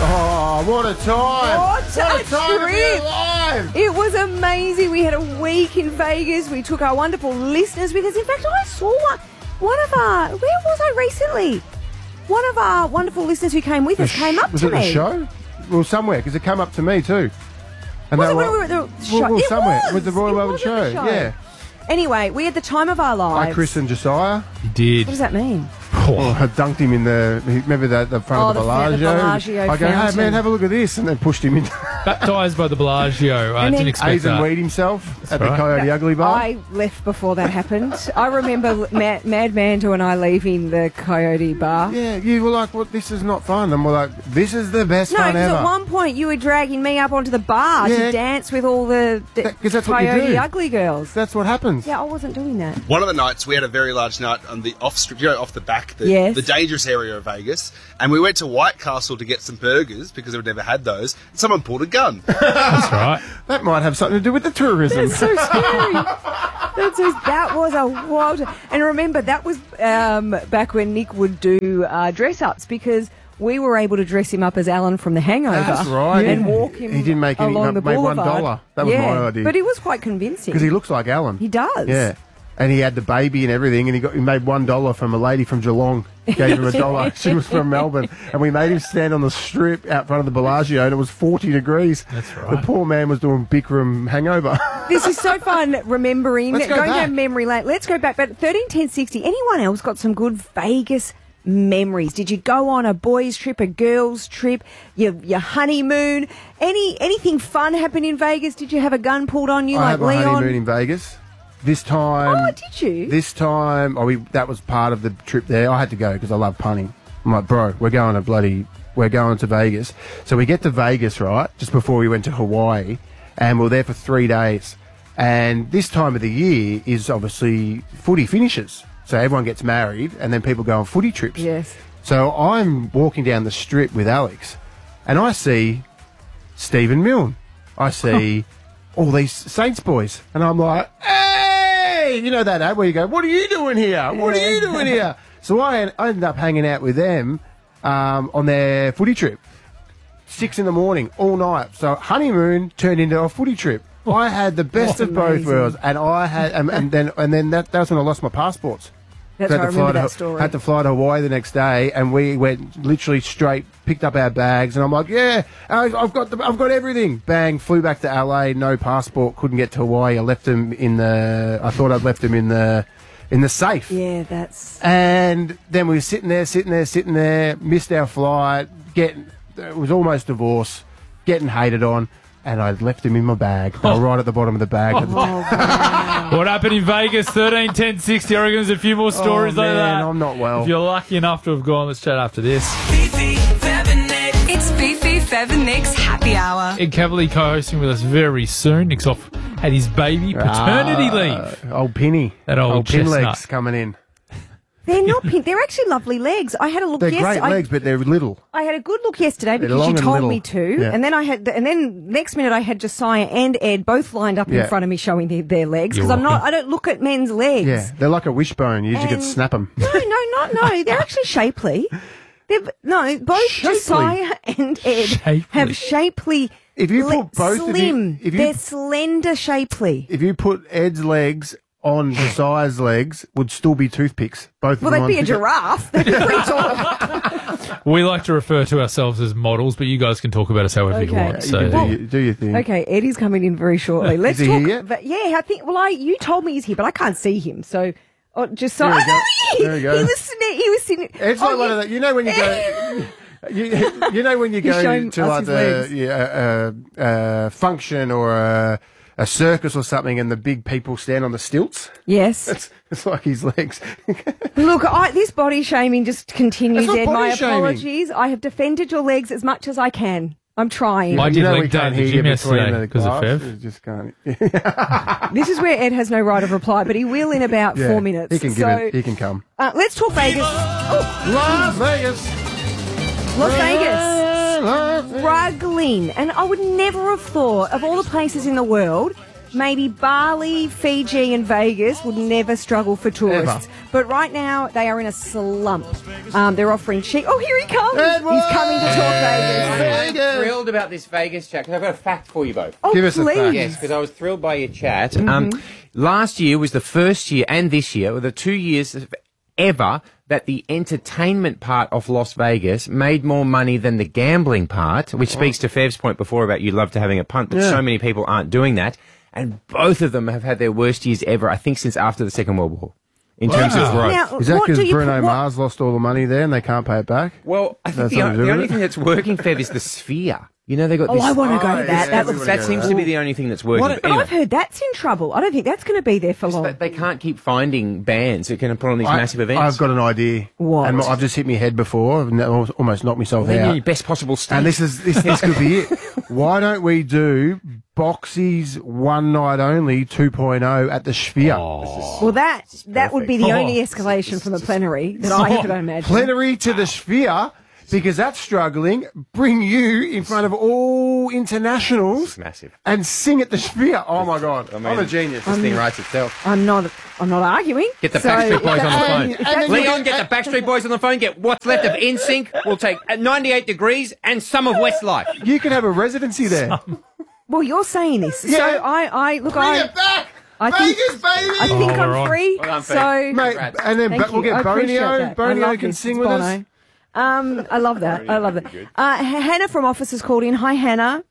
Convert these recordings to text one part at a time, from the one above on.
Oh, what a time. What a time to be trip. alive. It was amazing. We had a week in Vegas. We took our wonderful listeners with us. In fact, I saw one of our... Where was I recently? One of our wonderful listeners who came with us came up was to it me. the show? Well, somewhere, because it came up to me too. And Was they it when were- we were at the show? Well, It somewhere. was. With the Royal It Melbourne was at the show. show. Yeah. Anyway, we had the time of our lives. I christened Josiah. You did. What does that mean? Oh, I dunked him in the... Remember the front of the Bellagio? the Bellagio I go, hey, fountain. man, have a look at this. And then pushed him in. Baptised by the Bellagio. I And didn't then- expect Aizen that. weed himself at the right. Coyote Ugly Bar. I left before that happened. I remember Mad Mando and I leaving the Coyote Bar. Yeah, you were like, "What? This is not fun." And we're like, "This is the best No, fun because ever." at one point you were dragging me up onto the bar Yeah. to dance with all the 'cause that's what you Coyote do. Ugly girls. That's what happens. Yeah, I wasn't doing that. One of the nights we had a very large night on the off strip, off the back, Yes. the dangerous area of Vegas, and we went to White Castle to get some burgers because we'd never had those. Someone pulled a gun. That's right. That might have something to do with the tourism. That's so scary. That was a wild... And remember, that was back when Nick would do dress-ups because... We were able to dress him up as Alan from The Hangover. That's right. And walk him He didn't make any- along the made boulevard. $1. That was my idea. But he was quite convincing. Because he looks like Alan. He does. Yeah. And he had the baby and everything, and he made $1 from a lady from Geelong. Gave him $1. She was from Melbourne. And we made him stand on the strip out front of the Bellagio, and it was 40 degrees. That's right. The poor man was doing Bikram hangover. This is so fun remembering, Let's go going back. down memory lane. Let's go back. But 13, 10, 60, anyone else got some good Vegas memories? Did you go on a boys' trip, a girls' trip, your honeymoon? Anything fun happen in Vegas? Did you have a gun pulled on you I like had my Leon? honeymoon in Vegas. This time... Oh, did you? This time, that was part of the trip there. I had to go because I love punning. I'm like, bro, we're going to Vegas. So we get to Vegas, right, just before we went to Hawaii, and we're there for 3 days. And this time of the year is obviously footy finishes. So everyone gets married, and then people go on footy trips. Yes. So I'm walking down the strip with Alex, and I see Stephen Milne. I see all these Saints boys, and I'm like, hey! You know that ad where you go, what are you doing here? What are you doing here? So I ended up hanging out with them on their footy trip. 6 a.m, all night. So honeymoon turned into a footy trip. I had the best of both worlds, and I had, and then that was when I lost my passports. That's So how I remember that story. Had to fly to Hawaii the next day, and we went literally straight, picked up our bags, and I'm like, yeah, I've got everything. Bang, flew back to LA, no passport, couldn't get to Hawaii. I left them I thought I'd left them in the safe. Yeah, that's... And then we were sitting there, missed our flight, it was almost divorce, getting hated on. And I'd left him in my bag. They were right at the bottom of the bag. What happened in Vegas? 13, 10, 60. I reckon there's a few more stories like that. I'm not well. If you're lucky enough to have gone, let's chat after this. It's Fifi, Fev and Nick's Happy Hour. Ed Cavalier co-hosting with us very soon. Nick's off at his baby paternity leave. Old Pinny. That old pin chestnut. legs coming in. They're not pink. They're actually lovely legs. I had a look They're yesterday. great legs, but they're little. I had a good look yesterday They're because long you and told little. me to, Yeah. and then next minute I had Josiah and Ed both lined up in Yeah. frund of me showing their legs You're because welcome. I don't look at men's legs. Yeah, they're like a wishbone. You usually could And- snap them. No, they're actually shapely. Both Shapely? Josiah and Ed Shapely. have shapely. If you put both of you- slim, if you- they're slender, shapely. If you put Ed's legs on Josiah's legs, would still be toothpicks. Both Well, of them they'd be a on- giraffe. They'd be pretty tall. We like to refer to ourselves as models, but you guys can talk about us however you Okay. want. You So can do your thing. Okay, Eddie's coming in very shortly. Let's he talk. here yet? But yeah, I think. Well, you told me he's here, but I can't see him. So, just so. There we go. He There we go. He was sitting. It's like one of the, you know when you go, you know when you He's go showing to us like his the function or a circus or something, and the big people stand on the stilts. Yes. It's like his legs. Look, this body shaming just continues, That's not Ed. body My shaming. apologies. I have defended your legs as much as I can. I'm trying. I did You know leg we day at can't the hear gym you between yesterday the because of glass. Fev. You just can't. This is where Ed has no right of reply, but he will in about Yeah, 4 minutes. He can give it. He can come. Let's talk Vegas. Oh, Las Vegas. Las Vegas. Struggling. And I would never have thought, of all the places in the world, maybe Bali, Fiji and Vegas would never struggle for tourists. Ever. But right now, they are in a slump. They're offering cheap... Oh, here he comes. Edward! He's coming to talk Vegas. Vegas. I'm thrilled about this Vegas chat because I've got a fact for you both. Oh, Give us a please. fact. Yes, because I was thrilled by your chat. Last year was the first year, and this year were the 2 years ever that the entertainment part of Las Vegas made more money than the gambling part, which speaks to Fev's point before about you love to having a punt, but so many people aren't doing that. And both of them have had their worst years ever, I think, since after the Second World War. In terms of growth. Now, Is that what because do you- Bruno what- Mars lost all the money there and they can't pay it back? Well, I think That's the something to do with only it? thing that's working, Fev, is the Sphere. You know, they got Oh, this... I want to go to that. yeah, That looks... That seems to be the only thing that's working. But I've heard that's in trouble. I don't think that's going to be there for long. They can't keep finding bands who can put on these massive events. I've got an idea. What? And I've just hit my head before and almost knocked myself They out. need best possible state. And this could be it. Why don't we do Boxy's One Night Only 2.0 at the Sphere? Well, that would be the only escalation from the plenary that I could imagine. Plenary to the Sphere, because that's struggling. Bring you in front of all internationals massive. and sing at the Sphere. Oh my God, I'm a genius. This thing writes itself. I'm not arguing. Get the So- Backstreet Boys on the phone. And then you Leon, get the Backstreet Boys on the phone. Get what's left of NSYNC. We'll take 98 Degrees and some of Westlife. You could have a residency there. Well, you're saying this, Yeah. so I look. Bring it back, I think- Vegas, baby. I think Oh, I'm right. free. Well done, So, Fee. Mate, and then thank we'll you. get I appreciate Bonio. that. I Bonio love can this. sing It's with Bono. us. I love that. I love that. Hannah from Office has called in. Hi, Hannah.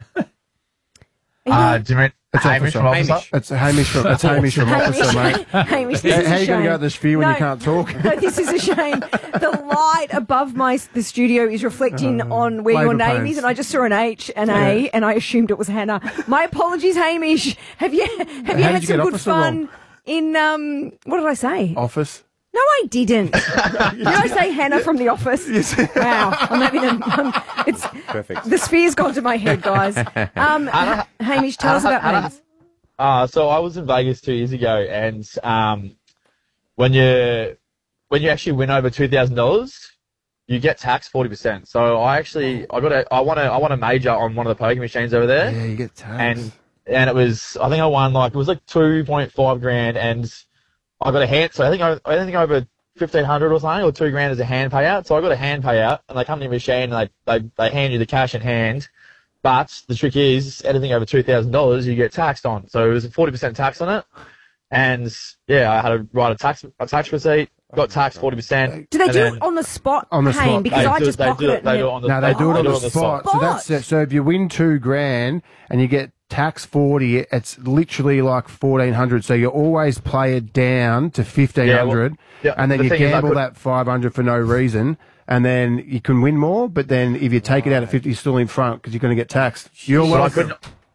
Do you mean It's Hamish from Hamish. Officer? It's Hamish from Officer, mate. Hamish, this How is are a you going to shame. go to the Sphere when No. you can't talk? This is a shame. The light above the studio is reflecting on where your Labour name pains. is, and I just saw an H and A, and I assumed it was Hannah. My apologies, Hamish. Have you had did you some get good Officer fun wrong? in what did I say? Office. No, I didn't. Did I say Hannah from The Office? Yes. Wow. I'm having it's Perfect. The Sphere's gone to my head, guys. Hamish, tell us about Vegas. So I was in Vegas 2 years ago, and when you actually win over $2,000, you get taxed 40%. So I won a major on one of the poker machines over there, Yeah, you get taxed. and it was, I think I won it was like 2.5 grand, and I got a hand. So I think over 1,500 or something, or $2,000 as a hand payout. So I got a hand payout, and they come to the machine and they hand you the cash in hand. But the trick is, anything over $2,000, you get taxed on. So it was a 40% tax on it. And yeah, I had to write a tax receipt, got taxed 40%. Do they and do then it on the spot, On the Hayne? spot. Because I just pocketed it. They do it on the No, they do it on the the spot. So that's it. So if you win $2,000 and you get tax 40, it's literally like 1,400. So you always play it down to 1,500, yeah, and then the you thing is, gamble that 500 for no reason, and then you can win more. But then if you take it out at 50, you're still in front because you're going to get taxed. You're But welcome.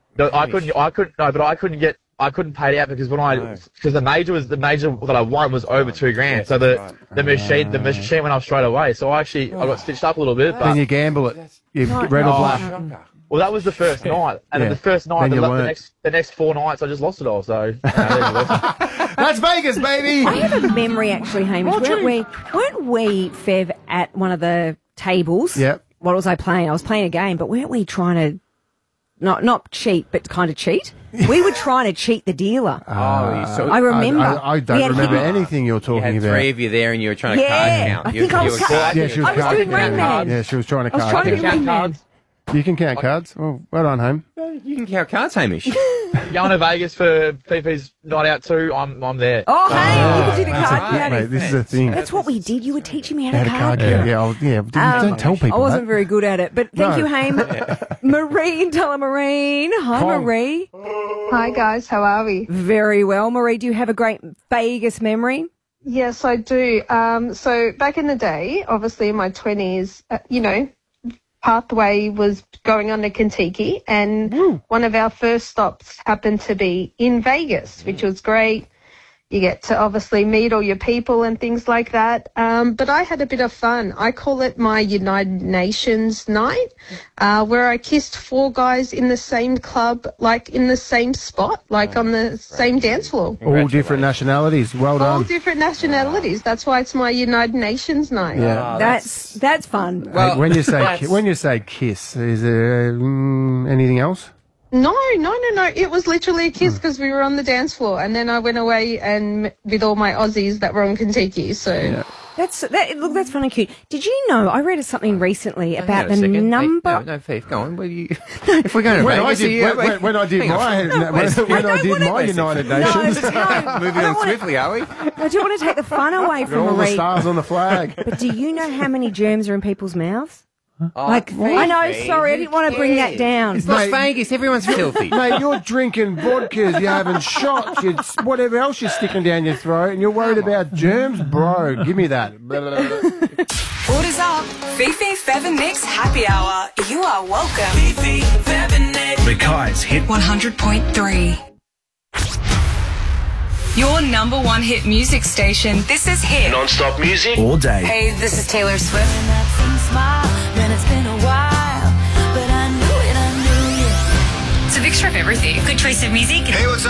I couldn't pay it out because because the major that I won was over $2,000. So the machine went off straight away. So I got stitched up a little bit. Then But you gamble it. You red or black. well, that was the first night, and Yeah. then the first night, Then you the next 4 nights, I just lost it all. So That's Vegas, baby. I have a memory, actually, Hamish. Weren't we, Fev, at one of the tables? Yep. What was I playing? I was playing a game, but weren't we trying to not cheat, but kind of cheat? We were trying to cheat the dealer. I remember. I We don't had remember hidden- anything you're You talking had about. 3 of you there and you were trying to Yeah, card count. I You- think I you was were card- card Yeah, she was I was card doing Rain counting. Man. Yeah, she was trying to I was card trying to do count. Rain Man. You can count cards. Well done, home. You can count cards, Hamish. going to Vegas for Fifi's night out too. I'm there. Oh, hey, you can do the that's card right. counting. Mate, this is a thing. That's what we did. You were teaching me how They to had a card card count. count. Don't tell people I wasn't that. very good at it, but thank No. you, Haim. Marie in Tullamarine. Hi, Tom. Marie. Hi guys, how are we? Very well, Marie. Do you have a great Vegas memory? Yes, I do. So back in the day, obviously in my 20s, pathway was going on to Kentucky, and one of our first stops happened to be in Vegas, which was great. You get to obviously meet all your people and things like that. But I had a bit of fun. I call it my United Nations night, where I kissed 4 guys in the same club, like in the same spot, like on the same dance floor. All different nationalities. Well All done. different nationalities. That's why it's my United Nations night. Yeah. That's fun. Hey, when you say kiss, is there anything else? No. It was literally a kiss because we were on the dance floor, and then I went away and with all my Aussies that were on Kentucky. So. Yeah. That's fun and cute. Did you know? I read something recently about the Hang on a second. number. Hey, no, Faith, go on. Well, if we're going to When I Vegas, did, when I did hang on. my United Nations, Moving on swiftly, are we? I do want to take the fun away from all the Marie. stars on the flag. But do you know how many germs are in people's mouths? Oh, Like, Faith, I know, Faith, sorry, I who didn't want to bring that cares? down. It's Las Mate, Vegas. Everyone's filthy. Mate, you're drinking vodkas, you're having shots, whatever else you're sticking down your throat, and you're worried about germs? Bro, give me that. Orders up. Fifi, Fev and Nick's Happy Hour. You are welcome. Fifi, Fev and Nick. Mackay's Hit 100.3. Your number one hit music station. This is Hit. non-stop music all day. Hey, this is Taylor Swift. It's a mixture of everything. Good choice of music. Hey, what's up?